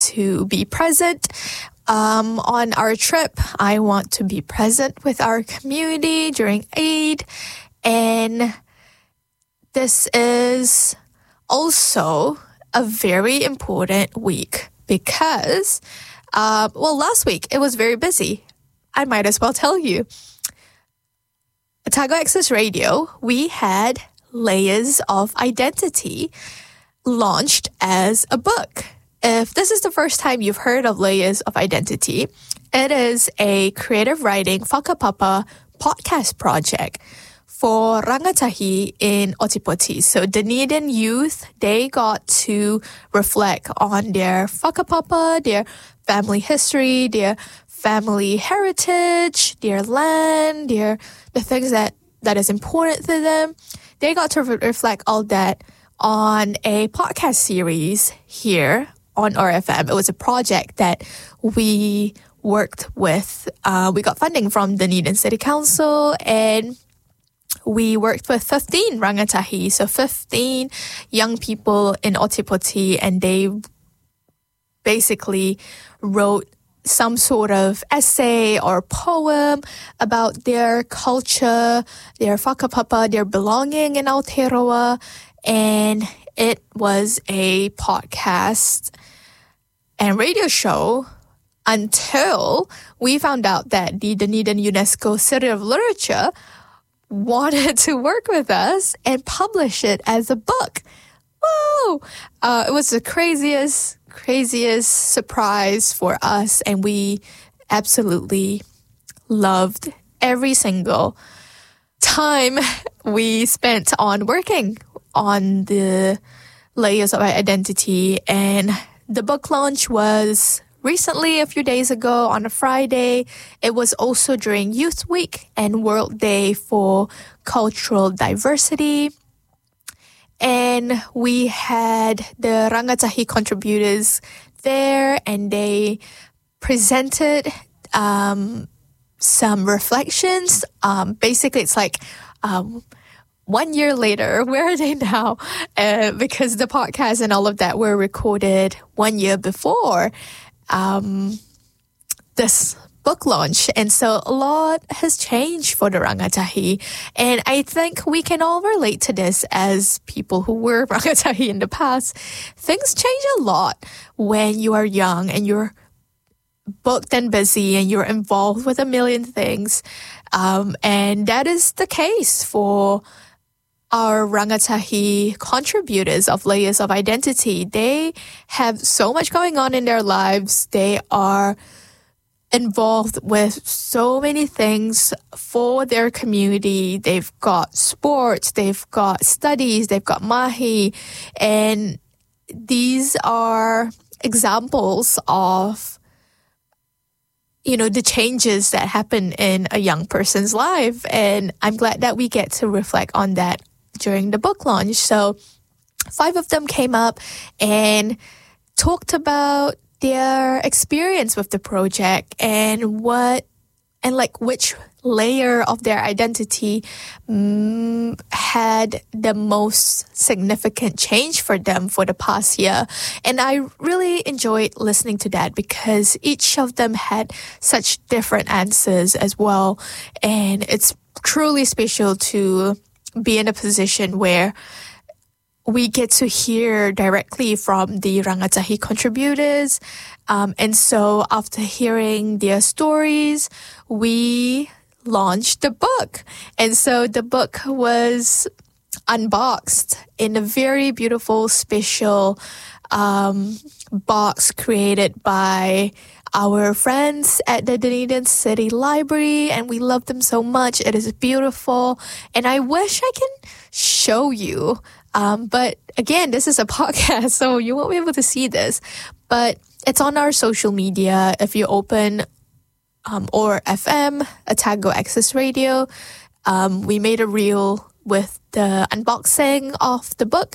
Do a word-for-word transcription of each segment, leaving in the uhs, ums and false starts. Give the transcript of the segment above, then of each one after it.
to be present um, on our trip. I want to be present with our community during Eid. And this is also a very important week because, uh, well, last week it was very busy. I might as well tell you. Otago Access Radio, we had Layers of Identity launched as a book. If this is the first time you've heard of Layers of Identity, it is a creative writing whakapapa podcast project for rangatahi in Ōtepoti. So Dunedin youth, they got to reflect on their whakapapa, their family history, their family heritage, their land, their the things that, that is important to them. They got to re- reflect all that on a podcast series here on R F M. It was a project that we worked with. Uh, we got funding from Dunedin City Council, and we worked with fifteen rangatahi, so fifteen young people in Ōtepoti, and they basically wrote some sort of essay or poem about their culture, their whakapapa, their belonging in Aotearoa, and it was a podcast and radio show until we found out that the Dunedin UNESCO City of Literature wanted to work with us and publish it as a book. Whoa! Uh, it was the craziest, craziest surprise for us, and we absolutely loved every single time we spent on working on the Layers of Identity. And the book launch was recently, a few days ago, on a Friday. It was also during Youth Week and World Day for Cultural Diversity. And we had the rangatahi contributors there, and they presented um, some reflections. Um, basically, it's like um, one year later, where are they now? Uh, because the podcast and all of that were recorded one year before um, this book launch. And so a lot has changed for the rangatahi. And I think we can all relate to this as people who were rangatahi in the past. Things change a lot when you are young and you're booked and busy and you're involved with a million things. Um, and that is the case for our rangatahi contributors of Layers of Identity. They have so much going on in their lives. They are involved with so many things for their community. They've got sports, they've got studies, they've got mahi, and these are examples of, you know, the changes that happen in a young person's life. And I'm glad that we get to reflect on that during the book launch. So five of them came up and talked about their experience with the project and what and like which layer of their identity um, had the most significant change for them for the past year. And I really enjoyed listening to that because each of them had such different answers as well. And it's truly special to be in a position where we get to hear directly from the rangatahi contributors. Um, and so after hearing their stories, we launched the book. And so the book was unboxed in a very beautiful, special um, box created by our friends at the Dunedin City Library, and we love them so much. It is beautiful, and I wish I can show you. Um, but again, this is a podcast, so you won't be able to see this. But it's on our social media. If you open um, or F M, Otago Access Radio, um, we made a reel with the unboxing of the book,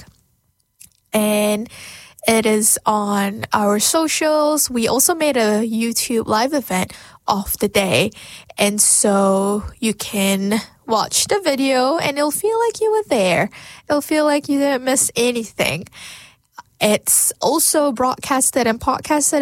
and it is on our socials. We also made a YouTube live event of the day, and so you can watch the video and it'll feel like you were there. It'll feel like you didn't miss anything. It's also broadcasted and podcasted